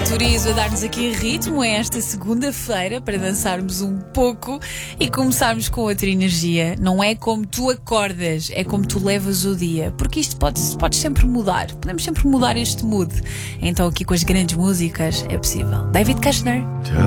Turizo a dar-nos aqui ritmo a esta segunda-feira para dançarmos um pouco e começarmos com outra energia. Não é como tu acordas, é como tu levas o dia. Porque isto pode sempre mudar. Podemos sempre mudar este mood. Então aqui com as grandes músicas é possível. David Kushner.